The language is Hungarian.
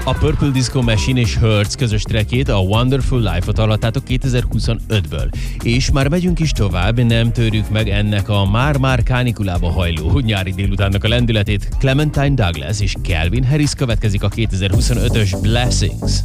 A Purple Disco Machine és Hertz közös trackjét, a Wonderful Life-ot hallottátok 2025-ből. És már megyünk is tovább, nem törjük meg ennek a már-már kánikulába hajló nyári délutánnak a lendületét. Clementine Douglas és Calvin Harris következik a 2025-ös Blessings.